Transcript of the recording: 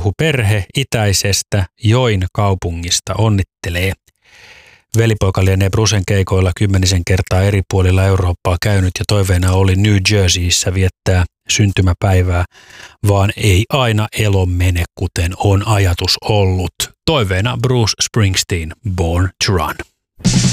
perhe itäisestä Join kaupungista onnittelee. Velipoika lienee Brucen keikoilla 10 kertaa eri puolilla Eurooppaa käynyt ja toiveena oli New Jerseyssä viettää syntymäpäivää, vaan ei aina elo mene kuten on ajatus ollut. Toiveena Bruce Springsteen, Born to Run.